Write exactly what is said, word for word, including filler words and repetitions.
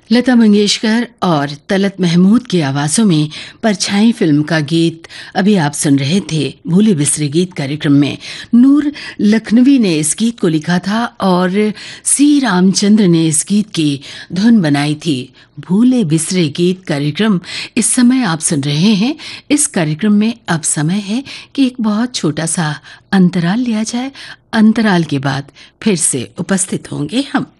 लता मंगेशकर और तलत महमूद की आवाज़ों में परछाई फिल्म का गीत अभी आप सुन रहे थे भूले बिसरे गीत कार्यक्रम में। नूर लखनवी ने इस गीत को लिखा था और सी रामचंद्र ने इस गीत की धुन बनाई थी। भूले बिसरे गीत कार्यक्रम इस समय आप सुन रहे हैं। इस कार्यक्रम में अब समय है कि एक बहुत छोटा सा अंतराल लिया जाए। अंतराल के बाद फिर से उपस्थित होंगे हम।